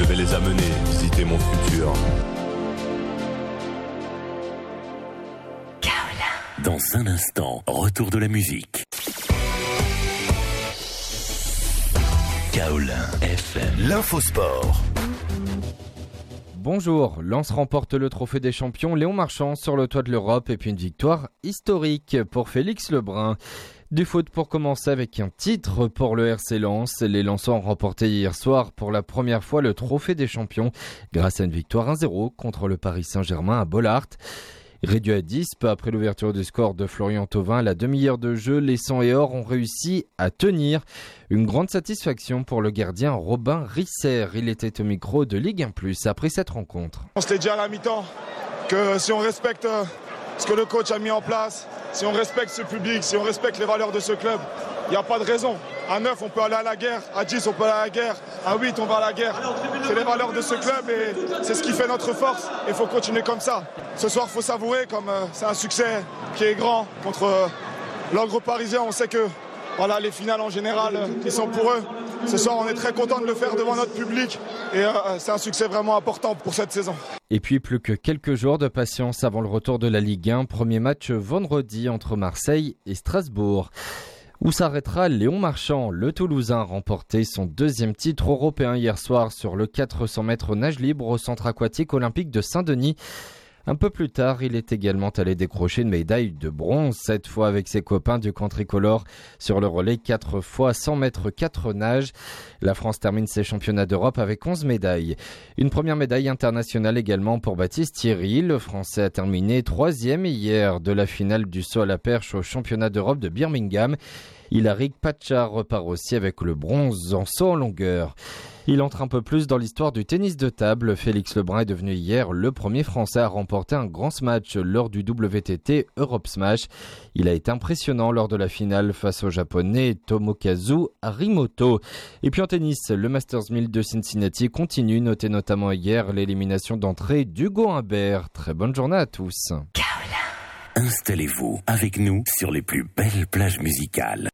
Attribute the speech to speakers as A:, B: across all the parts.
A: Je vais les amener visiter mon futur.
B: Dans un instant, retour de la musique. Kaolin FM. L'infosport.
C: Bonjour, Lens remporte le trophée des champions, Léon Marchand sur le toit de l'Europe et puis une victoire historique pour Félix Lebrun. Du foot pour commencer avec un titre pour le RC Lens. Les Lensois ont remporté hier soir pour la première fois le trophée des champions grâce à une victoire 1-0 contre le Paris Saint-Germain à Bollaert. Réduit à 10, peu après l'ouverture du score de Florian Thauvin, la demi-heure de jeu, les 100 et or ont réussi à tenir. Une grande satisfaction pour le gardien Robin Risser. Il était au micro de Ligue 1+, après cette rencontre.
D: On s'était dit à la mi-temps que si on respecte ce que le coach a mis en place, si on respecte ce public, si on respecte les valeurs de ce club, il n'y a pas de raison. À 9, on peut aller à la guerre. À 10, on peut aller à la guerre. À 8, on va à la guerre. C'est les valeurs de ce club et c'est ce qui fait notre force. Il faut continuer comme ça. Ce soir, il faut savourer comme c'est un succès qui est grand contre l'ogre parisien. On sait que voilà, les finales en général, ils sont pour eux. Ce soir, on est très content de le faire devant notre public et c'est un succès vraiment important pour cette saison.
C: Et puis plus que quelques jours de patience avant le retour de la Ligue 1. Premier match vendredi entre Marseille et Strasbourg. Où s'arrêtera Léon Marchand? Le Toulousain a remporté son deuxième titre européen hier soir sur le 400 mètres nage libre au centre aquatique olympique de Saint-Denis. Un peu plus tard, il est également allé décrocher une médaille de bronze, cette fois avec ses copains du camp tricolore sur le relais 4 fois 100 mètres 4 nages. La France termine ses championnats d'Europe avec 11 médailles. Une première médaille internationale également pour Baptiste Thierry. Le Français a terminé 3e hier de la finale du saut à la perche au championnat d'Europe de Birmingham. Hilaric Pachar repart aussi avec le bronze en saut en longueur. Il entre un peu plus dans l'histoire du tennis de table. Félix Lebrun est devenu hier le premier Français à remporter un grand smash lors du WTT Europe Smash. Il a été impressionnant lors de la finale face au Japonais Tomokazu Harimoto. Et puis en tennis, le Masters 1000 de Cincinnati continue. Notez notamment hier l'élimination d'entrée d'Hugo Humbert. Très bonne journée à tous.
B: Installez-vous avec nous sur les plus belles plages musicales.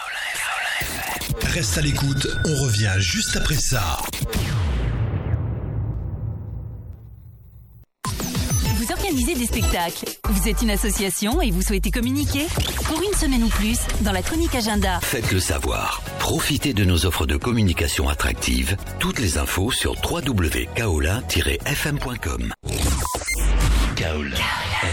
E: Reste à l'écoute, on revient juste après ça.
F: Vous organisez des spectacles, vous êtes une association et vous souhaitez communiquer? Pour une semaine ou plus, dans la chronique agenda.
B: Faites-le savoir. Profitez de nos offres de communication attractives. Toutes les infos sur www.kaolin-fm.com. Kaolin.